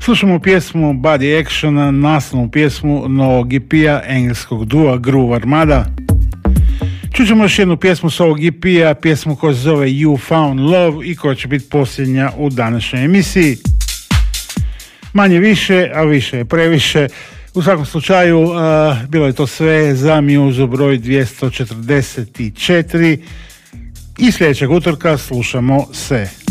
Slušamo pjesmu Body Actiona, naslovnu pjesmu novog EP-a engleskog dua Groove Armada. Čućemo još jednu pjesmu s ovog EP-a, pjesmu koja se zove You Found Love i koja će biti posljednja u današnjoj emisiji. Manje više, a više je previše. U svakom slučaju, bilo je to sve za Muse broj 244 i sljedećeg utorka slušamo se.